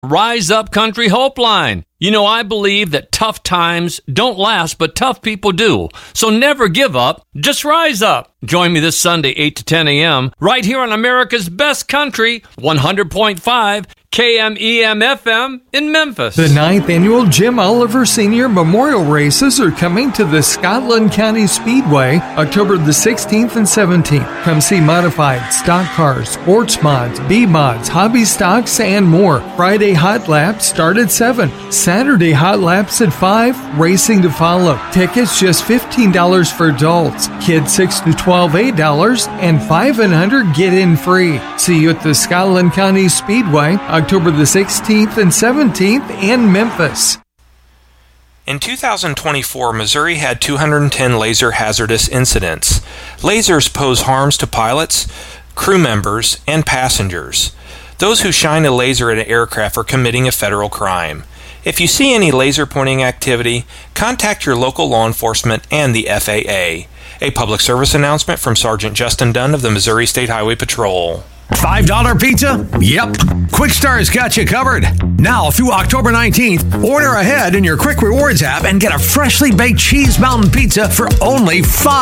Rise Up Country Hope Line. You know, I believe that tough times don't last, but tough people do. So never give up. Just rise up. Join me this Sunday, 8 to 10 a.m., right here on America's Best Country, 100.5 KMEM-FM in Memphis. The 9th annual Jim Oliver Senior Memorial Races are coming to the Scotland County Speedway October the 16th and 17th. Come see modified, stock cars, sports mods, B-mods, hobby stocks, and more. Friday hot laps start at 7. Saturday hot laps at 5, racing to follow. Tickets just $15 for adults. Kids 6 to 12, $8, and 5 and under get in free. See you at the Scotland County Speedway October the 16th and 17th in Memphis. In 2024, Missouri had 210 laser hazardous incidents. Lasers pose harms to pilots, crew members, and passengers. Those who shine a laser at an aircraft are committing a federal crime. If you see any laser pointing activity, contact your local law enforcement and the FAA. A public service announcement from Sergeant Justin Dunn of the Missouri State Highway Patrol. $5 pizza? Yep. Quick Star's got you covered. Now through October 19th, order ahead in your Quick Rewards app and get a freshly baked Cheese Mountain pizza for only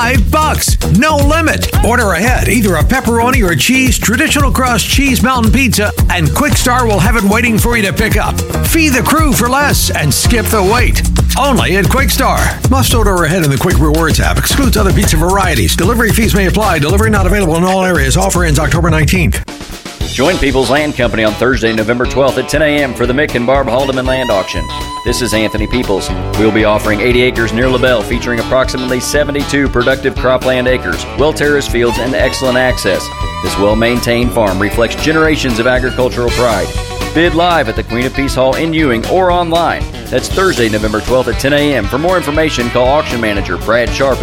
$5. No limit. Order ahead, either a pepperoni or cheese traditional crust Cheese Mountain pizza, and Quick Star will have it waiting for you to pick up. Feed the crew for less and skip the wait. Only at Quick Star. Must order ahead in the Quick Rewards app. Excludes other pizza varieties. Delivery fees may apply. Delivery not available in all areas. Offer ends October 19th. Join People's Land Company on Thursday, November 12th at 10 a.m. for the Mick and Barb Haldeman Land Auction. This is Anthony Peoples. We'll be offering 80 acres near LaBelle, featuring approximately 72 productive cropland acres, well-terraced fields, and excellent access. This well-maintained farm reflects generations of agricultural pride. Bid live at the Queen of Peace Hall in Ewing or online. That's Thursday, November 12th at 10 a.m. For more information, call auction manager Brad Sharp at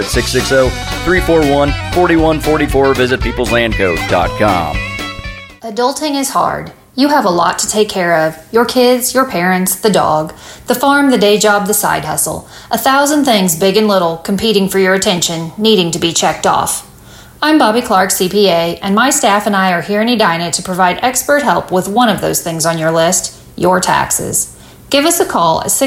660-341-4144. Visit peopleslandco.com. Adulting is hard. You have a lot to take care of. Your kids, your parents, the dog, the farm, the day job, the side hustle. 1,000 things, big and little, competing for your attention, needing to be checked off. I'm Bobby Clark, CPA, and my staff and I are here in Edina to provide expert help with one of those things on your list, your taxes. Give us a call at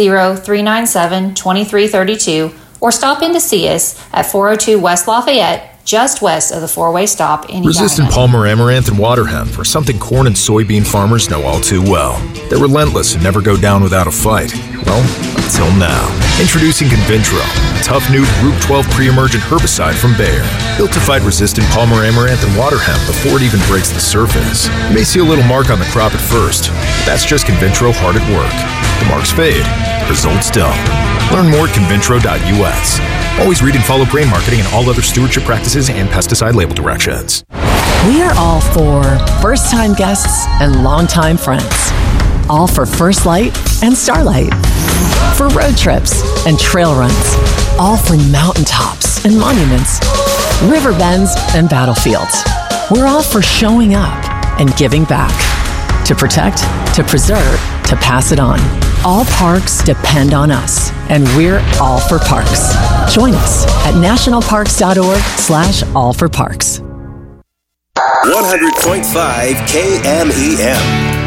660-397-2332 or stop in to see us at 402 West Lafayette, just west of the four-way stop in Edina. Resistant Palmer Amaranth and water hemp are something corn and soybean farmers know all too well. They're relentless and never go down without a fight. Well, until now. Introducing Convintro, a tough new Group 12 pre-emergent herbicide from Bayer. Built to fight resistant Palmer Amaranth and water hemp before it even breaks the surface. You may see a little mark on the crop at first, but that's just Convintro hard at work. The marks fade, results don't. Learn more at convintro.us. Always read and follow grain marketing and all other stewardship practices and pesticide label directions. We are all for first-time guests and longtime friends. All for First Light and Starlight. For road trips and trail runs. All for mountaintops and monuments. River bends and battlefields. We're all for showing up and giving back. To protect, to preserve, to pass it on. All parks depend on us, and we're all for parks. Join us at nationalparks.org/allforparks. 100.5 KMEM.